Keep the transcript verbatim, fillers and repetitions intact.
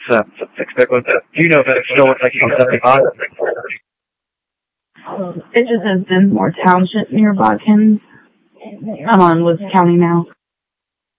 uh, expect what the, do you know if it still looks like you can seventy-five? It just has Dinsmore Township near Bodkins. I'm on Woods County now.